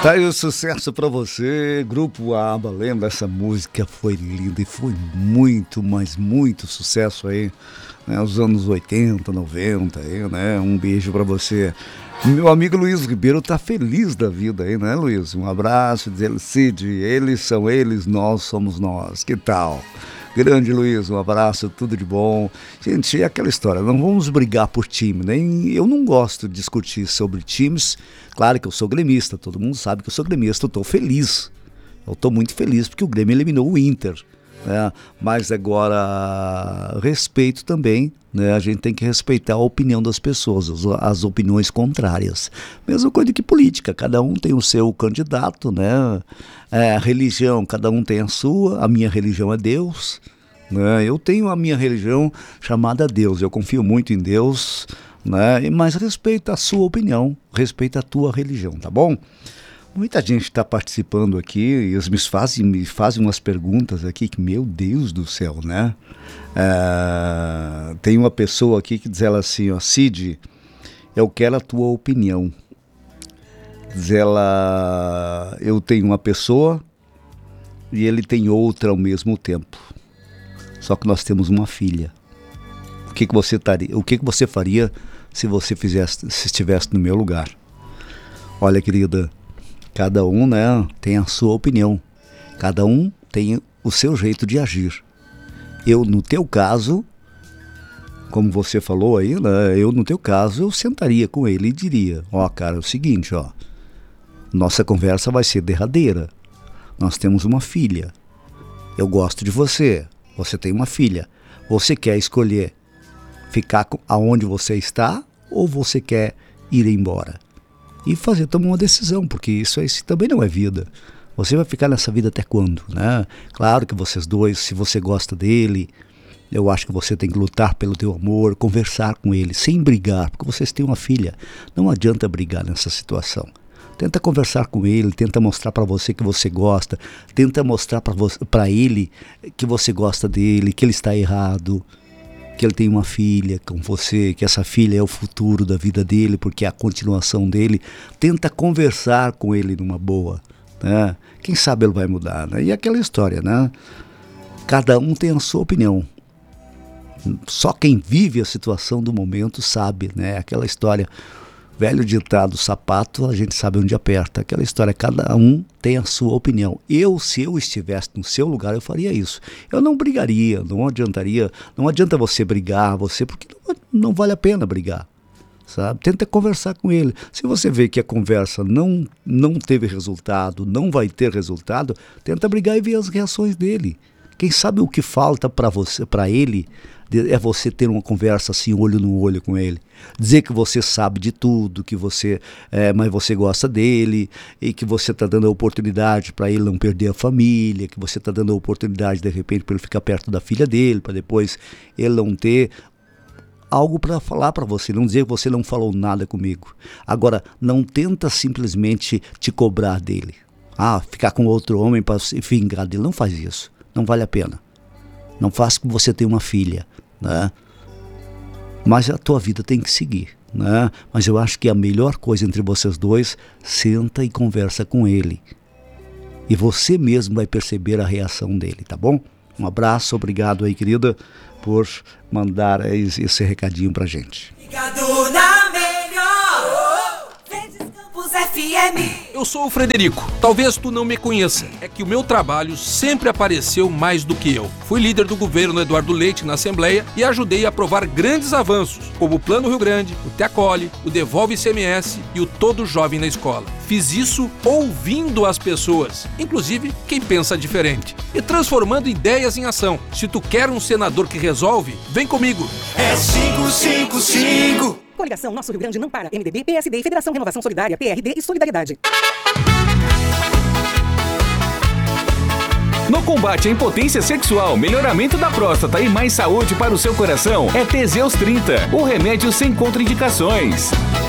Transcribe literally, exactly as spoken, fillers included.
Tá aí o sucesso pra você, Grupo ABBA. Lembra? Essa música foi linda e foi muito, mas muito sucesso aí, né? Os anos oitenta, noventa aí, né? Um beijo pra você. Meu amigo Luiz Ribeiro tá feliz da vida aí, né, Luiz? Um abraço, diz ele, Cid, eles são eles, nós somos nós. Que tal? Grande Luiz, um abraço, tudo de bom. Gente, é aquela história, não vamos brigar por time, nem eu não gosto de discutir sobre times. Claro que eu sou gremista, todo mundo sabe que eu sou gremista, eu estou feliz. Eu estou muito feliz porque o Grêmio eliminou o Inter, né? Mas agora, respeito também, né? A gente tem que respeitar a opinião das pessoas, as opiniões contrárias. Mesma coisa que política, cada um tem o seu candidato, né? É, religião, cada um tem a sua, a minha religião é Deus, né? Eu tenho a minha religião chamada Deus, eu confio muito em Deus, né? Mas respeita a sua opinião, respeita a tua religião, tá bom? Muita gente está participando aqui e eles me fazem, me fazem umas perguntas aqui que, meu Deus do céu, né? É, tem uma pessoa aqui que diz ela assim, ó, Cid, eu quero a tua opinião. Diz ela, eu tenho uma pessoa e ele tem outra ao mesmo tempo. Só que nós temos uma filha. O que que você taria, o que que você faria se você fizesse, se estivesse no meu lugar? Olha, querida, cada um, né, tem a sua opinião. Cada um tem o seu jeito de agir. Eu, no teu caso, como você falou aí, né, eu, no teu caso, eu sentaria com ele e diria, ó, cara, é o seguinte, ó, nossa conversa vai ser derradeira. Nós temos uma filha. Eu gosto de você. Você tem uma filha. Você quer escolher ficar aonde você está ou você quer ir embora? E fazer, tomar uma decisão, porque isso, isso também não é vida. Você vai ficar nessa vida até quando, né? Claro que vocês dois, se você gosta dele, eu acho que você tem que lutar pelo teu amor, conversar com ele, sem brigar, porque vocês têm uma filha. Não adianta brigar nessa situação. Tenta conversar com ele, tenta mostrar para você que você gosta, tenta mostrar para ele que você gosta dele, que ele está errado, que ele tem uma filha com você, que essa filha é o futuro da vida dele, porque é a continuação dele. Tenta conversar com ele numa boa, né? Quem sabe ele vai mudar, né? E aquela história, né? Cada um tem a sua opinião. Só quem vive a situação do momento sabe, né? Aquela história, velho ditado, sapato, a gente sabe onde aperta. Aquela história, cada um tem a sua opinião. Eu, se eu estivesse no seu lugar, eu faria isso. Eu não brigaria, não adiantaria, não adianta você brigar, você, porque não, não vale a pena brigar, sabe? Tenta conversar com ele. Se você vê que a conversa não, não teve resultado, não vai ter resultado, tenta brigar e ver as reações dele. Quem sabe o que falta para você, para ele, é você ter uma conversa assim, olho no olho com ele. Dizer que você sabe de tudo, que você, é, mas você gosta dele, e que você está dando a oportunidade para ele não perder a família, que você está dando a oportunidade, de repente, para ele ficar perto da filha dele, para depois ele não ter algo para falar para você, não dizer que você não falou nada comigo. Agora, não tenta simplesmente te cobrar dele. Ah, ficar com outro homem para se vingar dele. Não faz isso. Não vale a pena. Não faça que você tenha uma filha, né? Mas a tua vida tem que seguir, né? Mas eu acho que a melhor coisa entre vocês dois, senta e conversa com ele. E você mesmo vai perceber a reação dele, tá bom? Um abraço, obrigado aí, querida, por mandar esse recadinho pra gente. Ligado na melhor, Verdes Campos F M. Eu sou o Frederico, talvez tu não me conheça, é que o meu trabalho sempre apareceu mais do que eu. Fui líder do governo Eduardo Leite na Assembleia e ajudei a aprovar grandes avanços, como o Plano Rio Grande, o Teacole, o Devolve I C M S e o Todo Jovem na Escola. Fiz isso ouvindo as pessoas, inclusive quem pensa diferente, e transformando ideias em ação. Se tu quer um senador que resolve, vem comigo. É cinco cinco cinco. Coligação Nosso Rio Grande não para. M D B, P S D e Federação Renovação Solidária, P R D e Solidariedade. No combate à impotência sexual, melhoramento da próstata e mais saúde para o seu coração, é Teseus trinta, o remédio sem contraindicações.